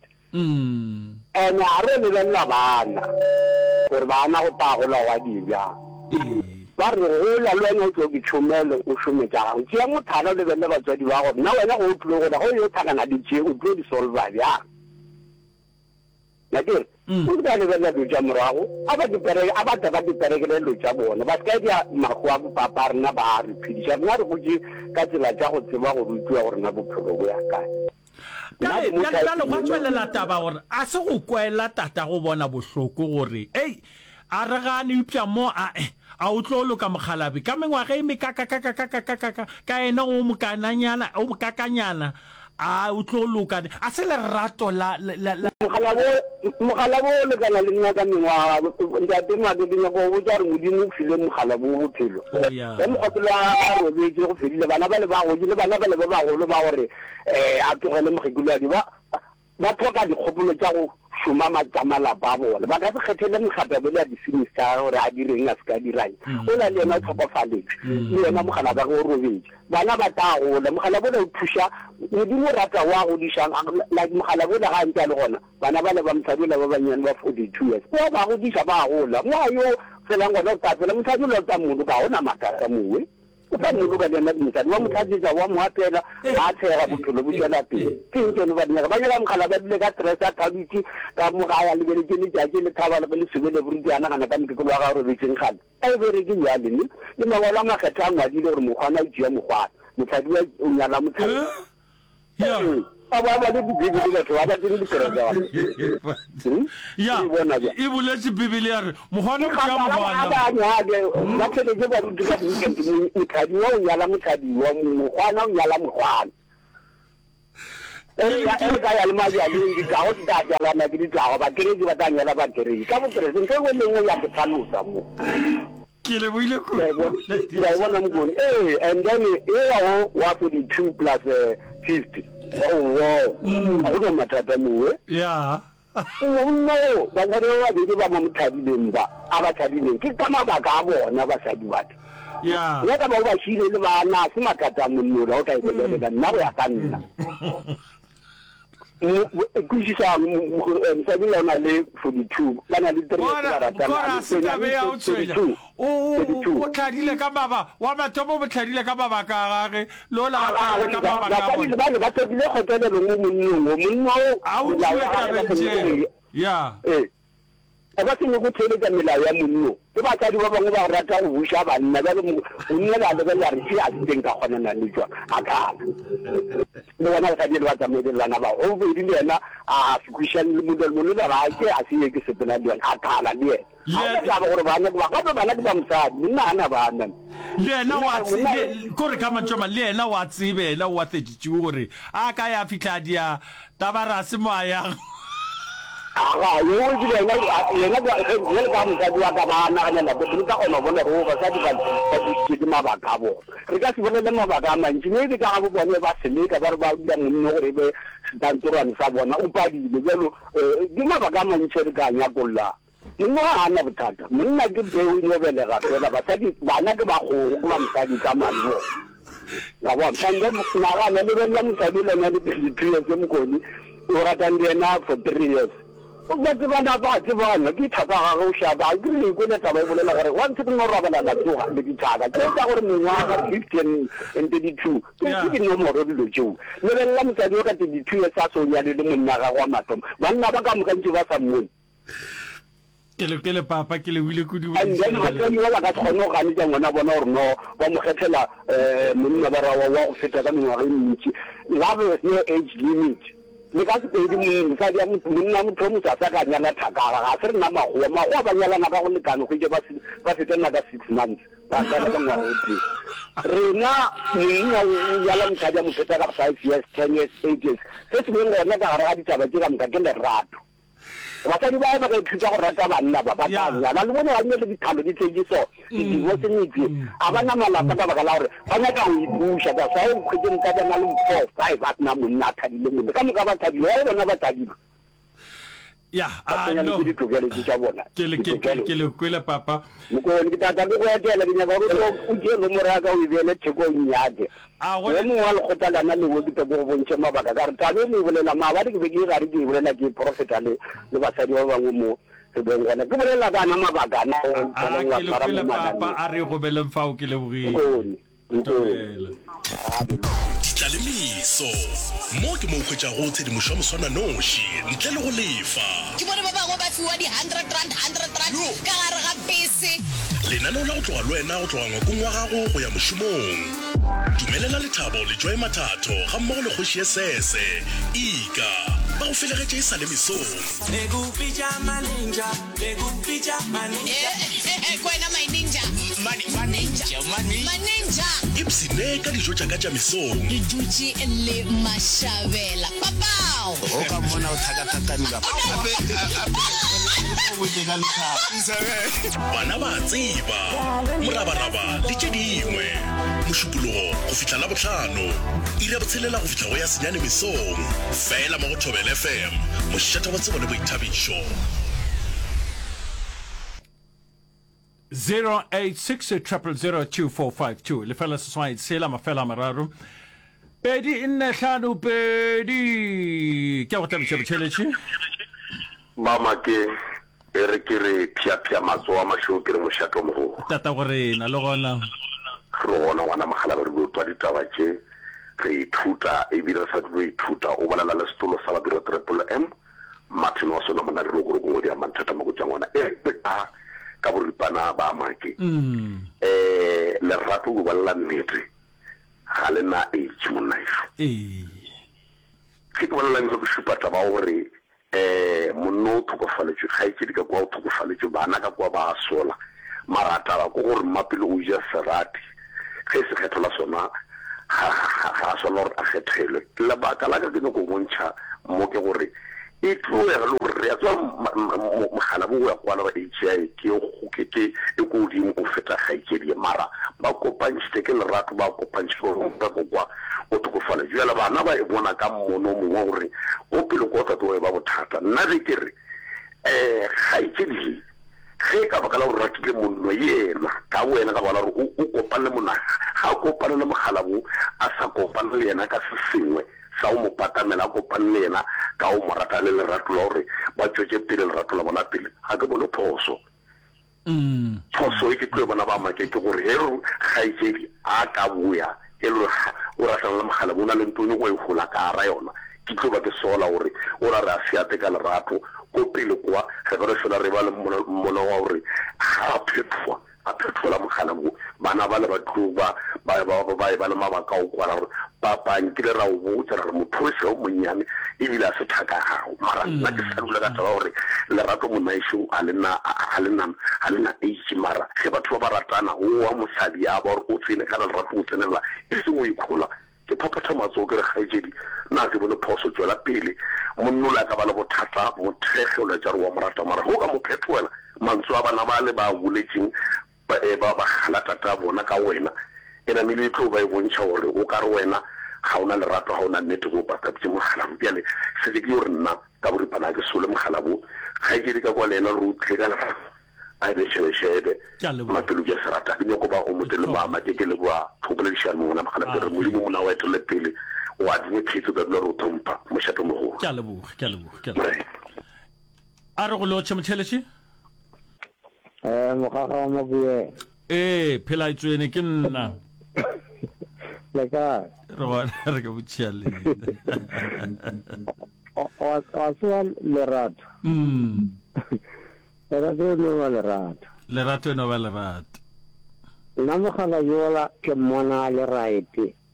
ene a re lebelela bana gore bana go tagola wa dibjang ba re gola le wena o tlo ke tšhomele o šometšagang tšea mothana o lebelele batswadi ba gore nna wena go o tlile gona go yo thakana ditšee o tlo di-solva bjang nakere o ka lebelela dilo tša morago a batla ba diperekele dilo tša bona ba seka dia mago a bopapa a rena ba re phediša rena re gotse ka tsela tša go tseba go rutiwa go rena bophelo bo ya kae bjale go a tswelela taba gore a se go kwaela tata go bona bohloko gore ei a re gane upša mo ae a o tlo loka mogalabi ka mengwaga e mekakakakakakaka ka ena o mokakanyana a o tlo loka a se lerato la mogala bo o lekana le nna ka mengwaga ntatemake ke nyako go botsa gore modimo o file mogala bo bophelo ya mokgopolo a robetse go fedile bana ba le bagodi le bana ba le ba bagolo ba gore um a tlogele mogekoladi ba tlhoka dikgopolo tša go šoma matsamalapa a bone ba ka se kgethele mokgape bole a di-series tša gore a direng a se ka dirang o na le yena o tlhokofaletswe le yena mogala ba go robetse bana ba tla gola mogala bole o thuša modimo rata wa godišang like mogala bole ga ntse a le gona bana ba le ba mosadi ba banyane ba forty-two years o ba godiša ba gola moa yo felang gona o tla fela mosadi o le o tsa mono ka gona mathata mowe o tla mono ka lena mosadi wa motlhatsetsa wa moapela a tshega bophelo bo tswela pele ke eng tsone ba dinyaka ba nyaka mogala ba dile ka stress a thabitse ka mogaya lebeletse letšatši le thaba le sebele boruti a nagana ka mekekolo wa ga robetseng gale a e bereke jalene le mangwalo a makgetho a ngwadile gore mokgwana o tšea mokgwana motlhadi o nyala motlhadi a ba ba le dibibele batho ba ba tsene dikereka ya e boletse bibele ya re mogwana o tšea mogwana ba nyake ba tšheletse baruti ka motlhadi wa o nyala motlhadi wa mokgwana o nyala mokgwana e ka ya le madi a le dikago di tla jalana ke ditlago bakereki ba tla nyala bakereki ka bokereseng ke go lengwe ya ke tlhalosa mo ke le buile ku ya bona mngoni eh and then eh wa forty-two plus fifty oh wow akuno matata muwe yeah no ba ngare wa di ba mo mthabile mba abathabile ke kama ba ka bona ba sa di batho yeah ya ka ba ba shile le bana se makata monno la o ka ipele ka nna go ya ka nna kushisa msabila na le forty-two bana le three kora kora sitabe ya utswela o o tlhadile ka baba wa bathobo bo tlhadile ka baba ka gage lo la ka baba ka bona ba ba tsebile khotele lo monno monno a o tswela ya eh ba tsene go tshele ka melao ya monno ke ba tsa di ba bangwe ba rata go busha banna ba mo nne la le ba re a teng ka gona na le jwa a ka le bona ka di ba tsa me le lana ba o be di lena a squishan le model mo le ba ke a se ke se pena di a ka la le ya ba gore bana ba ka ba na ba msadi nna ana bana lena wa tsile kore ka mantšoma lena wa tsibela wa thirty-two gore a ka ya fitla dia tabara se moya ah yo di le na le na ga le ga mo ka bua ka bana ga na go ka ona bona go ba sa di ka di ma ba ka bo re ka se bona le ma ba ka ma ntse ne ka go bona ba se le ka ba ba bua mo gore be dantorane sa bona o pa di le lo di ma ba ka ma ntse re ka nya kolla nna ana bothata monna ke beo no bele ga fela ba sa di bana ke ba go go ma msadi ka mano la wa tsanga mo na ga le le la msadi le na di three years mo koni o rata ndena for three years ba tseba na ba tseba na ke thata ga go sha ba ke le go le taba e bolela gore once ke no rabala la tsoga le ditšhaka ke tsa gore mengwaga fifteen and thirty-two ke ke no mo re dilo tšeo le le la mosadi o ka thirty-two ya sa so ya le monna ga wa matom banna ba ka mo ka ntse ba sa mmone ke le ke le papa ke le wile ku di and then ba tsene ba ka tshono ga ni tsa ngwana bona gore no ba mo kgethela eh monna ba ra wa go feta ka mengwaga e mentsi love is no age limit le ka se pedi mo sa dia mo nna mo thomo sa sa ka nyana thakala ga se nna mago mago ba nyala na ka go lekana go je ba ba se tena ka six months ba ka ka ngwa o tsi rena nna ya la mthadia mo feta ka five years ten years eight years se se mo ngwana ka ga di taba ke ka mka ke le rato ba ka di ba ba ka thusa go rata banna ba ba ka nya ba le bona ba nyele dithalo di tseji so di divorce ni tsi abana malapa ka ba ka la gore ba nya ka o ipusha ka sa o khitse ka na le four five at na mo nna thadile mo ka mo ka ba thadile o bona ba thadile ya a no ke le ke ke le kwela papa mo ko ni ta ta go ya tela ke nya ba go o je lo mo ra ka o ibele tsheko nnyade a go mo wa le khotala na le wo di go bontshe mabaka ka re ta le le bolela ma ba di ke ke ga re di bolela ke profeta le le ba sa di ba bangwe mo se bengwana ke bolela bana mabaka na a ke le kwela papa a re go beleng fa o ke le bogile ditlaleimiso mo ke mo khwetša go tshedimošo ya moswana noši ntle le go lefa ke bone ba bangwe ba fiwa di hundred rand hundred rand ka gare ga bese lenaneo la go tloga le wena go tloga ngwakong wa gago go ya mošomong dumelela lethabo le joe mathato ga mmogo le kgoši esese ika ba go felegetše e sa le mesong kwena my ninja maninja ipsene ka dijo tša ka tša mesong le dutše le mashabela papao o ka mona o thakathakane ka bana ba tseba morabaraba le tše dingwe mošupologo go fihla la bohlano ira botshelela go fihla go ya senyane mesong fela mo go Thobela F M mošata wa tsebo le boithabišo zero eight six triple zero two four five two le fela seswai tsela mafela mararo pedi nne hlano pedi ke go tla botse botšheletše mama ke e re ke re phiaphia matsoa masho ke re mošato mogolo tata gore na le gona re gona ngwana magala ba re go twa ditaba tše re ithuta e bile re sa tlo ithuta o bolela le setolo sa badiro triple M Martin wa sona mona re go go go dia manthata mo go tsa ngwana e ka ka boripana ba make eh le rato go balla nnete ga le na e tshimonna iso eh ke go balla ntse go shupata ba gore eh monno thokofaletse ga itse dika kwa thokofaletse bana ka kwa ba sola marata ba go gore mapile o ja serati ge se kgethola sona ga ga sola a kgethelwe la ba ka la ka ke go bontsha mo ke gore e tloega le gore re a tswa mogala bo ya kwana ba H I ke ke ke e go dimo go feta gaikedi mara ba kopantshitse ke lerato ba kopantshitse go ka go kwa o tokofala jela bana ba e bona ka mmono mongwe gore o pele go tla tloe ba bothata nna re ke re eh gaikedi ge ka baka la gore ratile monno yena ka wena ka bona gore o kopane mona ga o kopane le mogala bo a sa kopane le yena ka se sengwe sa o mo patamela go panne yena ka o mo rata le lerato la gore ba tšwetse pele lerato la bona pele ga ke bone phoso mm phoso e ke tlo bona ba make ke gore hero ga itsedi a ka buya e lo o rata le mogala bona le ntone go e gola ka ra yona ke tlo ba ke sola gore o ra ra siate ka lerato go pele kwa ge re fela re ba le mona wa gore ga phetwa a phetwa mogala mo bana ba le ba tloba ba ba ba ba le mabaka o kwa gore papa nkile ra o botsa re motho se o monyane e bila se thaka gago mara nna ke sa dula ka taba gore lerato mo naisho a lena a lena a lena age mara ge batho ba ratana o wa mosadi ya ba o tsene ka lerato o tsenela e se o ikhola ke phaphatha matso ke re gaijedi na ke bone phoso tswela pele monno la ka ba le bothata bo thegelo tsa re wa morata mara go ka mo phetwela mantso a bana ba le ba buletseng ba ba ba halatata bona ka wena ena mile tlo ba e bontšha gore o ka re wena ga ona lerato ga ona nnete go baka tse mogala bjale se ke gore nna ka bore pana ke sole mogala bo ga ke di ka kwa lena re utlwe ka lerato a be shebe shebe mapelo ke serata ke nyoko ba o motele mama ke ke le bua thobelediša mona mogala ke re modimo mona wa etole pele o advocate ka le ro thompa mo shato mo go ke a leboga ke a leboga ke a leboga a re go lo tšhemotheletše eh mogaga mo bue eh phela itswene ke nna le ka re bona re ke botšhale o o swa lerato mm lerato no va lerato lerato no va lerato nna mogala yola ke mona le right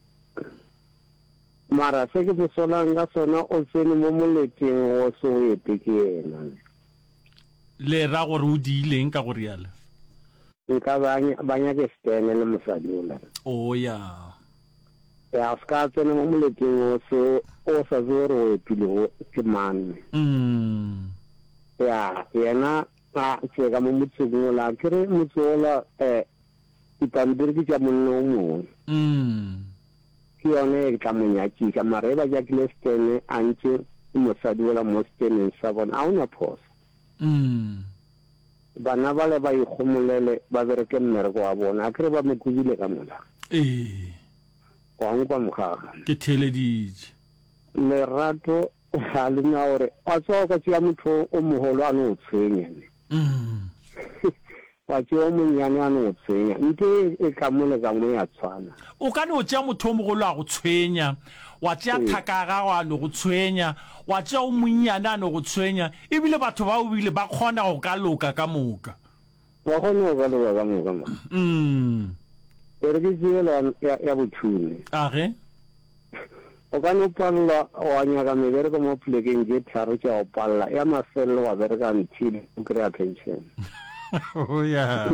mara se ke bosola nga sona o tsene mo moleteng o so ete ke ena le ra gore o dileng ka gore yala nka banya banya ke stene le mosadula o ya ya ska tsene mo moleteng o so o sa zoro e pilo ke man mm ya yena a tsega mo motsogo la kere motsola eh ipambiri ke tsa monno mo mm ke yone ka monyaki ka mareba ja klestene antse mosadula mo stene sa bona a una phoso mm bana ba le ba igomolele ba bereke mmereko wa bona a kere ba mekudile ka mola eh wa nkwa mogaga ke theleditše lerato ga le na gore a tswa ka tšea motho o mogolo a no o tshwenya mm wa tšea o monnyane a no o tshwenya nte e ka mole ka mo ya tshwana o ka no tšea motho o mogolo a go tshwenya wa tšea thakaga wa no go tshwenya wa tšea o monnyane a no go tshwenya ebile batho ba o bile ba kgona go ka loka ka moka ba kgona go ka loka ka moka mm e re ke tšeela ya botšhune age o ka no palla wa nyaka mebereko mo plekeng ke tharo tša go palla ya mafelelo wa bereka ntšhile o kry-a pension oh ya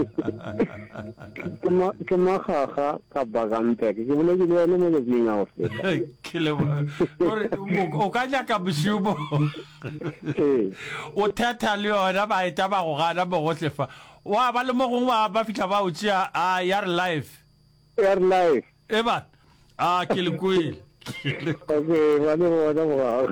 ke magaga ka bakampeke ke bole ke le yone mo letleng ya go feta ke le o ka nyaka bošomo o theta le yona ba eta ba go gana mo gotlefa wa ba le mo gongwe ba fitlha ba o tšea a ya re life ya re life e ba a ke le kwele okay ba le bona mo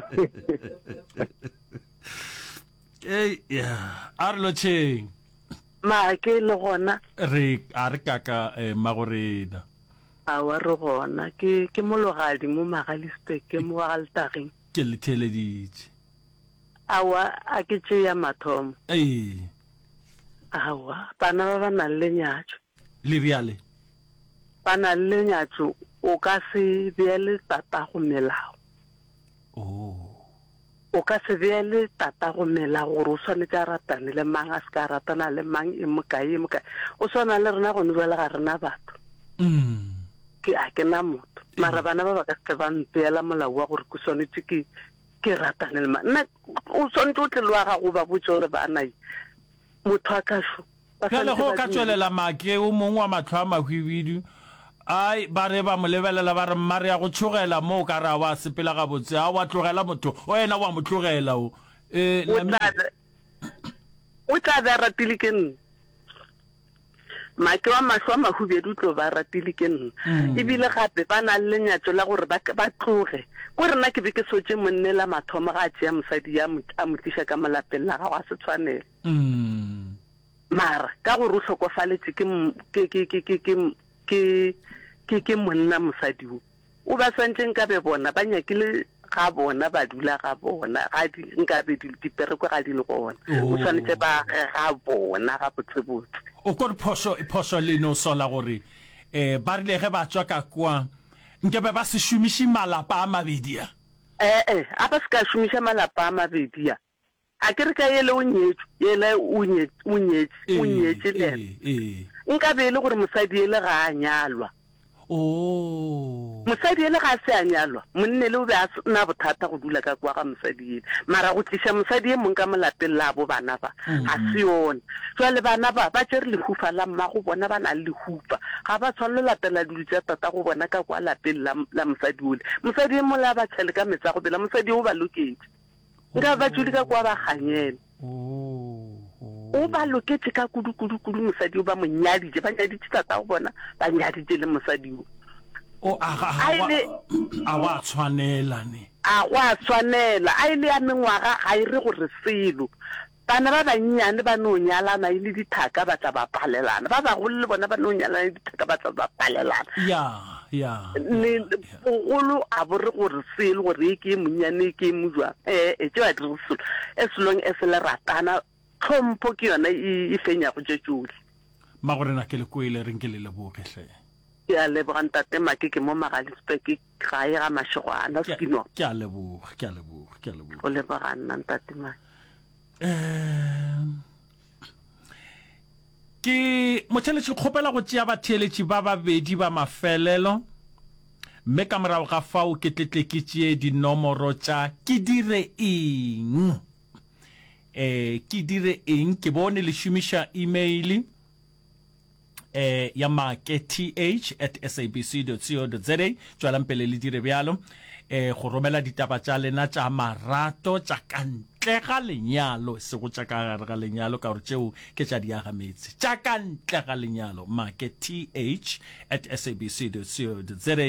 eh ya a re lo tšheng ma ke le gona re a re kaka magorena a wa re gona ke ke mologadi mo magaliste ke mo altageng ke le theleditše awa a ke tše ya mathomo eh awa bana ba ba nang le nyatšo le bjale ba nang le nyatšo o ka se beele tata go melao oh o ka se beele tata go melao gore o swanetse a ratane le mang a se ka ratana le mang e mokae e mokae o swana le rena gone jwale ga rena batho mm ke a ke na motho mara bana ba ba ka se ba mpeela molao wa gore ke swanetse ke ke ratane le mang nna o swanetse o tle le wa gago ba botse gore banai motho a kašo fela go ka tswelela make o mongwe wa matlho a mahwibidu ai ba re ba mo lebelela ba re mmare ya go tshogela mo ka ra wa sepela ga botse a wa tlogela motho o ena wa mo tlogela o eh o tla ba ratile ke nna ma ke wa maswa mahubedi tlo ba ratile ke nna ebile gape ba na le nyatso la gore ba ba tloge go rena ke be ke sotse monne la mathomo ga tšea mosadi ya motlisha ka malapeng la ga wa se tshwanela mara ka gore o tlhokofaletse ke ke ke ke ke ke ke monna mosadi o ba santseng ka be bona ba nyakile ga bona ba dula ga bona ga di nka be di dipereko ga di le gona o tshwanetse ba ga bona ga botsebotse o go phoso phoso le no sola gore eh ba rile ge ba tswa ka kwa nke ba se shumishi malapa a mabedi a eh eh a ba se ka shumisha malapa a mabedi a a ke re ka yele o nyetso yele o nyetso o nyetso o nyetse le nka be le gore mosadi ele ga a nyalwa oh mosadi ele ga se a nyalwa monne le o be a na bothata go dula ka kwa ga mosadi mara go tlisha mosadi e mong ka molapeng la bo bana ba a se yona jwale bana ba ba tsere le hufa la mma go bona ba na le hufa ga ba tshwanela latela dulutsa tata go bona ka kwa lapeng la mosadi ole mosadi e mola ba tshele ka metsa go bela mosadi o ba loketse nka ba tšuli ka kwa ba ganyela o ba loketse ka kudu kudu kudu mosadi o ba monyaditse ba nyaditse tata go bona ba nyaditse le mosadi o o aga a wa tshwanela ne a wa tshwanela a ile ya mengwaga ga ire gore selo bana ba bannyane ba no nyalana ile dithaka ba tla ba palelana ba ba go le bona ba no nyalana dithaka ba tla ba palelana ya ya le bogolo a bore gore selo gore ke monnyane ke mojwa eh e tšwa dirisolo as long as le ratana tlhompho ke yona e fenya go tšetšole ma gore na ke le koile re nke le le bokehle ya le brantate ma ke ke mo magalispe ke ga e ga mashogo ana skino ke a le bo ke a le bo ke a le bo o le bagana ntate ma eh ke motheletši kgopela go tšea batheletši ba babedi ba mafelelo mme ka morago ga fao ke tletle ke tšee dinomoro tša ke dire eng eh ke dire eng ke bone le šomiša email eh ya marketing at sabc dot co dot za tswalang pele le dire bjalo eh go romela ditaba tša lena tša marato tša kantle ga lenyalo se go tša ka gare ga lenyalo ka gore tšeo ke tša diagametse tša kantle ga lenyalo marketing at sabc dot co dot za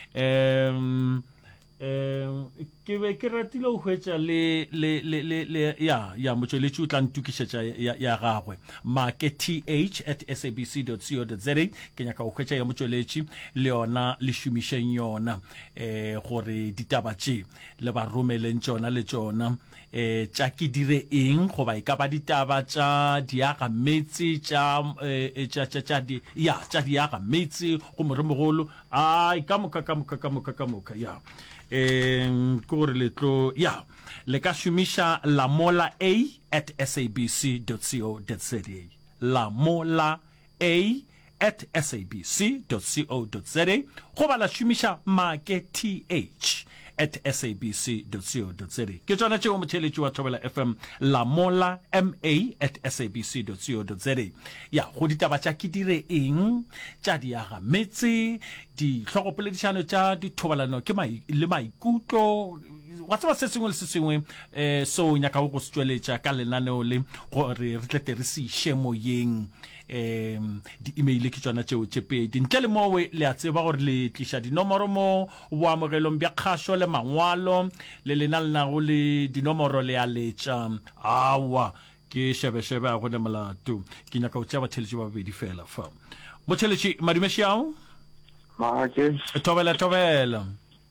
um um ke be ke ratile go hwetša le le le le ya ya motšweletši o tla ntukišetša ya ya gagwe marketing at sabc dot co dot za ke nyaka go hwetša ya motšweletši le yona le šomišeng yona eh gore ditaba tše le ba romeleng tšona le tšona eh tša ke dire eng goba e ka ba ditaba tša diagametse tša tša tša di ya tša diagametse go moremogolo ai ka moka ka moka ka moka ka moka ya eh gore le tlo ya le ka šomiša la mola a at sabc dot co dot za la mola a at sabc dot co dot za go ba la šomiša marketing at sabc dot co dot za ke tsona tšeo motheletši wa Thobela F M la mola ma at sabc dot co dot za ya go ditaba tša ke dire eng tša diagametse di tlhogopoledišano tša dithobalano ke le maikutlo wa tseba se sengwe le se sengwe eh so nyaka go se tšweletša ka lenaneo le gore re tlete re se iše moyeng um di email ke tsona tšeo tše pedi ntle le mowe le a tseba gore le tliša dinomoro mo boamogelong bja kgašo le mangwalo le lena le nago le dinomoro le a letša awa ke šebešebe a gone molato ke nyaka go tšea batheletši ba babedi fela fa motheletši madumešiao thobela thobela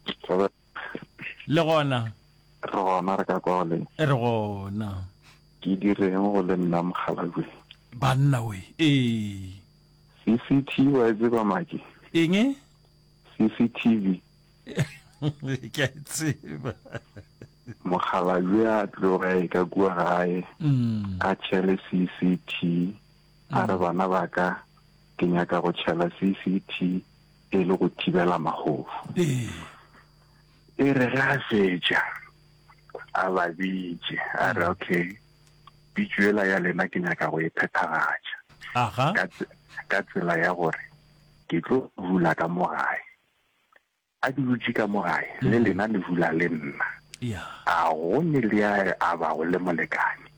le gona re gona re ka kwa le re gona ke direng go le nna Mokgalabje banna we eh C C T V wa tseba maki eng C C T V ke tseba Mokgalabje a tloga e ka kwa gae a tšhele C C T a re bana ba ka ke nyaka go tšhela C C T e le go thibela magofu eh e re ga setša a ba bitše a re okay bitšwela ya lena ke nyaka go e phethagatša aha ka tsela ya gore ke tlo bula ka mo gae a di butše ka mo gae le lena le bula le nna a go ne le a a ba go le molekane